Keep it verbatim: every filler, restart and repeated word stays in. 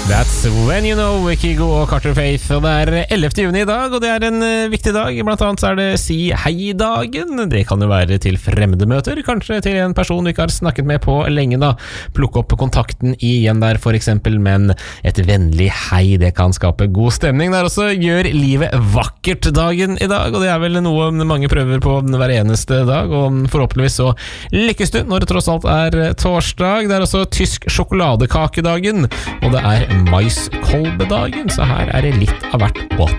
That's When You Know, Kygo og Carter Faith. Og det er ellevte juni i dag, og det er en uh, viktig dag. Blant annet så er det Si Hei-dagen. Det kan jo være til fremmedemøter, kanskje til en person du ikke har snakket med på lenge da. Plukk opp kontakten igjen der for eksempel, men et vennlig hei, det kan skape god stemning. Det er også Gjør livet vakkert dagen i dag, og det er vel noe mange prøver på hver eneste dag, og forhåpentligvis så lykkes du når det tross alt er torsdag. Det er også tysk sjokoladekakedagen, og det er maiskolbedagen, så her er det litt av hvert å